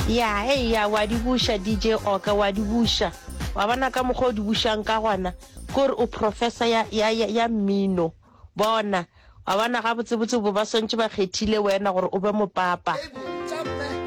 ya ya wa di busha DJ Oka wa di busha wa bana ka mogho di bushang ka gona gore o professor ya mmino bona wa bana ga botsebotse bo ba sontse ba khethile wena gore o be mopapa